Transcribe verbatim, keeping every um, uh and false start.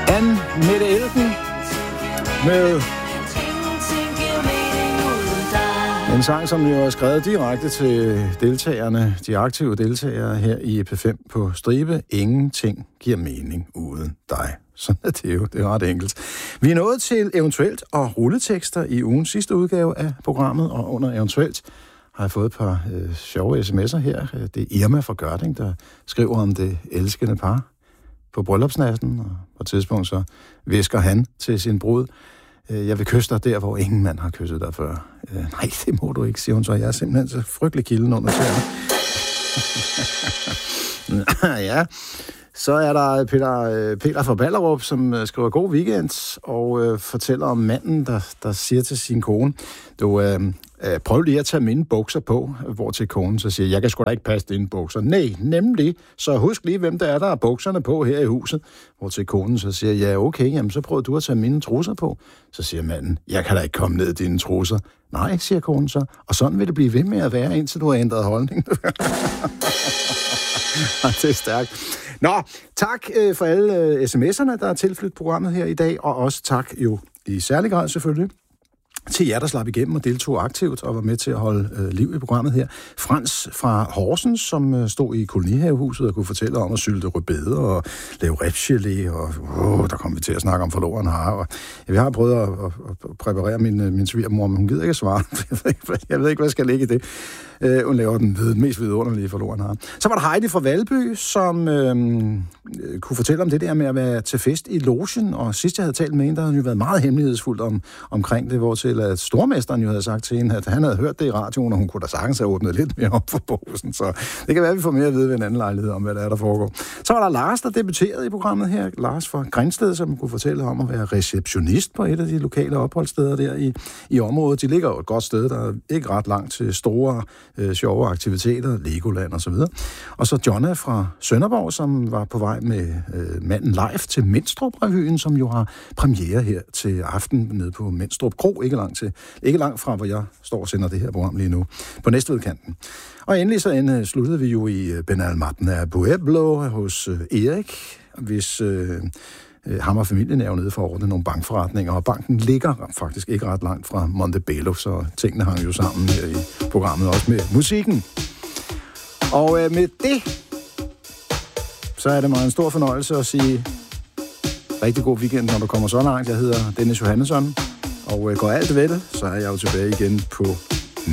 Anne Mette Elken med en sang, som jo er skrevet direkte til deltagerne, de aktive deltagere her i E P fem på stribe. Ingenting giver mening uden dig. Sådan er det jo. Det er ret enkelt. Vi er nået til eventuelt og rulletekster i ugens sidste udgave af programmet, og under eventuelt har jeg fået et par øh, sjove sms'er her. Det er Irma fra Gørding, der skriver om det elskende par på bryllupsnatten, og på et tidspunkt så visker han til sin brud: jeg vil kysse dig der, hvor ingen mand har kysset dig før. Øh, nej, det må du ikke, siger hun så. Jeg er simpelthen så frygtelig kilden under tæerne. Ja, så er der Peter, Peter fra Ballerup, som skriver god weekend, og øh, fortæller om manden, der, der siger til sin kone: du, øh, øh, prøv lige at tage mine bukser på, hvor til konen så siger: jeg kan sgu da ikke passe dine bukser. Nej, nemlig. Så husk lige, hvem der er, der har bukserne på her i huset. Hvor til konen så siger: ja, okay, jamen så prøv du at tage mine trusser på. Så siger manden: jeg kan da ikke komme ned i dine trusser. Nej, siger konen så. Og sådan vil det blive ved med at være, indtil du har ændret holdning. Det er stærkt. Nå, tak øh, for alle øh, sms'erne, der er tilflyttet programmet her i dag, og også tak jo i særlig grad selvfølgelig til jer, der slap igennem og deltog aktivt og var med til at holde øh, liv i programmet her. Frans fra Horsens, som øh, stod i kolonihavehuset og kunne fortælle om at sylte rødbeder og lave ribsgelé, og åh, der kom vi til at snakke om forloren har. Og, ja, vi har prøvet at, at, at præparere min, min svigermor, men hun gider ikke at svare. Jeg ved ikke, jeg ved ikke, hvad skal ligge i det. Uh, hun laver den ved, mest vidunderlige forloren har. Så var der Heidi fra Valby, som øh, kunne fortælle om det der med at være til fest i logen, og sidst jeg havde talt med en, der havde jo været meget hemmelighedsfuldt om, omkring det, hvor til at stormesteren jo havde sagt til hende, at han havde hørt det i radioen, og hun kunne da sagtens have åbnet lidt mere op for posen, så det kan være, at vi får mere at vide ved en anden lejlighed om, hvad der er, der foregår. Så var der Lars, der debuterede i programmet her, Lars fra Grindsted, som kunne fortælle om at være receptionist på et af de lokale opholdssteder der i, i området. De ligger jo et godt sted, der er ikke ret langt til store øh, sjove aktiviteter, Legoland og så videre. Og så Jonna fra Sønderborg, som var på vej med øh, manden live til Menstrup-revyen, som jo har premiere her til aften nede på Menstrup Kro, ikke langt, til, ikke langt fra, hvor jeg står og sender det her program lige nu, på Næstvedkanten. Og endelig så endelig sluttede vi jo i Benalmatna Pueblo hos øh, Erik, hvis øh, ham og familien er jo nede for at ordne nogle bankforretninger, og banken ligger faktisk ikke ret langt fra Montebello, så tingene hang jo sammen her i programmet, også med musikken. Og øh, med det, så er det mig en stor fornøjelse at sige rigtig god weekend, når du kommer så langt. Jeg hedder Dennis Johannesson, og øh, går alt ved det, så er jeg jo tilbage igen på